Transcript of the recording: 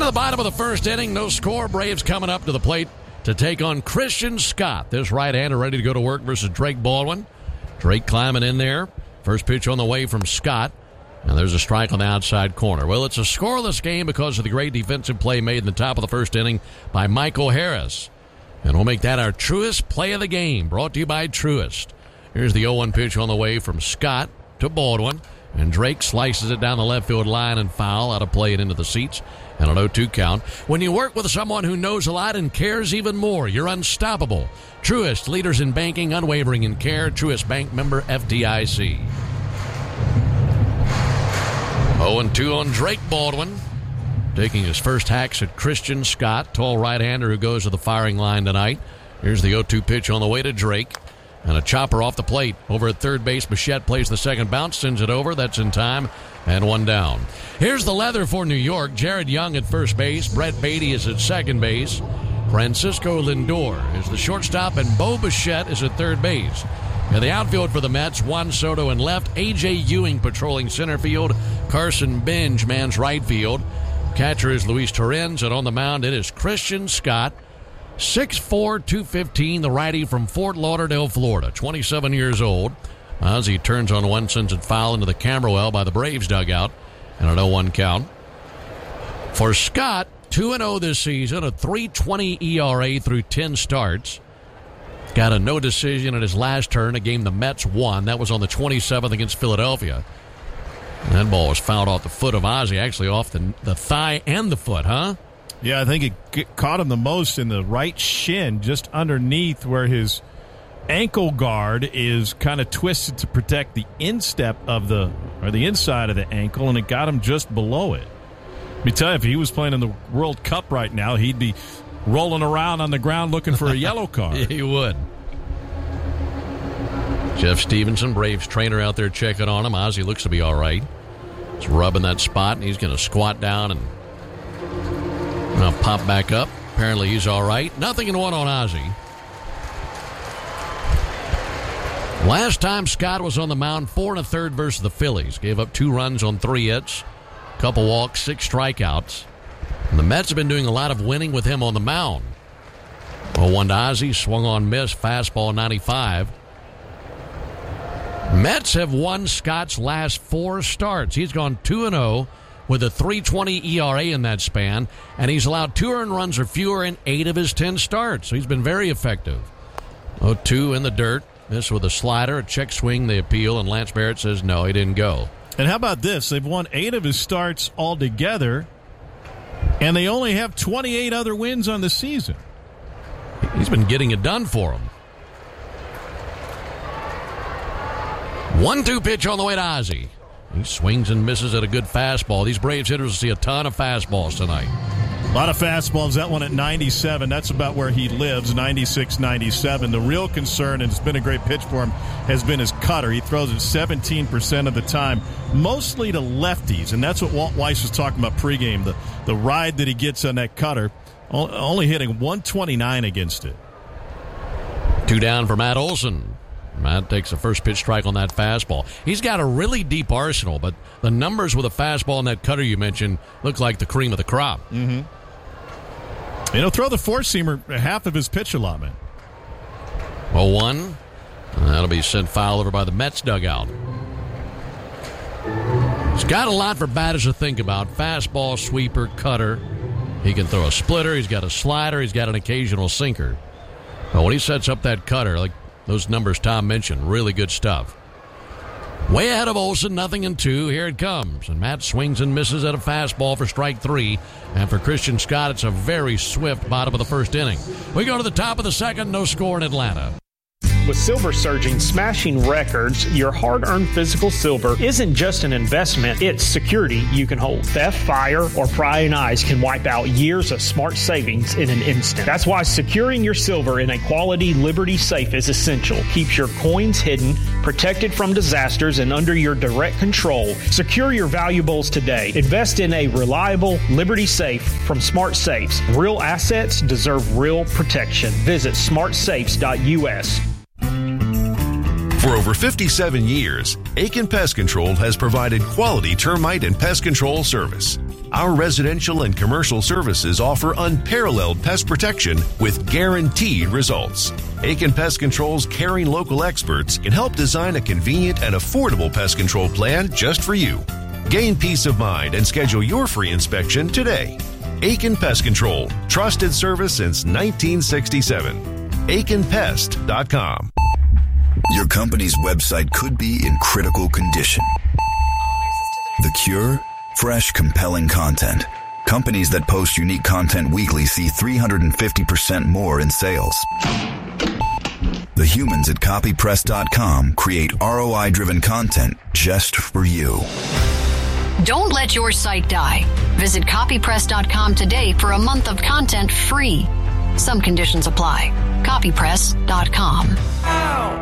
Into the bottom of the first inning, no score. Braves coming up to the plate to take on Christian Scott. This right-hander ready to go to work versus Drake Baldwin. Drake climbing in there. First pitch on the way from Scott. And there's a strike on the outside corner. Well, it's a scoreless game because of the great defensive play made in the top of the first inning by Michael Harris. And we'll make that our Truist play of the game, brought to you by Truist. Here's the 0-1 pitch on the way from Scott to Baldwin. And Drake slices it down the left field line and foul out of play it into the seats. And an 0-2 count. When you work with someone who knows a lot and cares even more, you're unstoppable. Truist, leaders in banking, unwavering in care. Truist Bank, member FDIC. 0-2 on Drake Baldwin. Taking his first hacks at Christian Scott, tall right-hander who goes to the firing line tonight. Here's the 0-2 pitch on the way to Drake. And a chopper off the plate. Over at third base, Bichette plays the second bounce, sends it over. That's in time, and one down. Here's the leather for New York. Jared Young at first base. Brett Beatty is at second base. Francisco Lindor is the shortstop, and Bo Bichette is at third base. In the outfield for the Mets, Juan Soto in left. A.J. Ewing patrolling center field. Carson Benj mans right field. Catcher is Luis Torrens, and on the mound it is Christian Scott. 6'4", 215, the righty from Fort Lauderdale, Florida, 27 years old. As he turns on one, sends it foul into the camera well by the Braves dugout, and an 0-1 count. For Scott, 2-0 this season, a 3.20 ERA through 10 starts. Got a no decision at his last turn, a game the Mets won. That was on the 27th against Philadelphia. And that ball was fouled off the foot of Ozzie, actually off the thigh and the foot, huh? Yeah, I think it caught him the most in the right shin, just underneath where his ankle guard is kind of twisted to protect the instep of the inside of the ankle, and it got him just below it. Let me tell you, if he was playing in the World Cup right now, he'd be rolling around on the ground looking for a yellow card. Yeah, he would. Jeff Stevenson, Braves trainer, out there checking on him. Ozzie looks to be all right. He's rubbing that spot, and he's going to squat down and pop back up. Apparently he's all right. 0-1 on Ozzie. Last time Scott was on the mound, 4 1/3 versus the Phillies. Gave up 2 runs on 3 hits, couple walks, 6 strikeouts. And the Mets have been doing a lot of winning with him on the mound. 0-1 to Ozzie, swung on miss, fastball 95. Mets have won Scott's last 4 starts. He's gone 2-0 with a 3.20 ERA in that span, and he's allowed 2 earned runs or fewer in 8 of his 10 starts. So he's been very effective. 0-2 in the dirt. This with a slider, a check swing, they appeal, and Lance Barrett says no, he didn't go. And how about this? They've won 8 of his starts altogether, and they only have 28 other wins on the season. He's been getting it done for them. 1-2 pitch on the way to Ozzie. He swings and misses at a good fastball. These Braves hitters will see a ton of fastballs tonight. A lot of fastballs. That one at 97. That's about where he lives, 96, 97. The real concern, and it's been a great pitch for him, has been his cutter. He throws it 17% of the time, mostly to lefties. And that's what Walt Weiss was talking about pregame, the ride that he gets on that cutter, only hitting 129 against it. 2 down for Matt Olson. Matt takes a first pitch strike on that fastball. He's got a really deep arsenal, but the numbers with a fastball and that cutter you mentioned look like the cream of the crop. Mm-hmm. And he'll throw the four-seamer half of his pitch allotment. 0-1. And that'll be sent foul over by the Mets dugout. He's got a lot for batters to think about. Fastball, sweeper, cutter. He can throw a splitter. He's got a slider. He's got an occasional sinker. But when he sets up that cutter, like those numbers Tom mentioned, really good stuff. Way ahead of Olsen, 0-2. Here it comes. And Matt swings and misses at a fastball for strike 3. And for Christian Scott, it's a very swift bottom of the first inning. We go to the top of the second. No score in Atlanta. With silver surging, smashing records, your hard-earned physical silver isn't just an investment, it's security you can hold. Theft, fire, or prying eyes can wipe out years of smart savings in an instant. That's why securing your silver in a quality Liberty safe is essential. Keeps your coins hidden, protected from disasters, and under your direct control. Secure your valuables today. Invest in a reliable Liberty safe from Smart Safes. Real assets deserve real protection. Visit smartsafes.us. For over 57 years, Aiken Pest Control has provided quality termite and pest control service. Our residential and commercial services offer unparalleled pest protection with guaranteed results. Aiken Pest Control's caring local experts can help design a convenient and affordable pest control plan just for you. Gain peace of mind and schedule your free inspection today. Aiken Pest Control, trusted service since 1967. AikenPest.com. Your company's website could be in critical condition. The cure? Fresh, compelling content. Companies that post unique content weekly see 350% more in sales. The humans at copypress.com create ROI-driven content just for you. Don't let your site die. Visit copypress.com today for a month of content free. Some conditions apply. Copypress.com.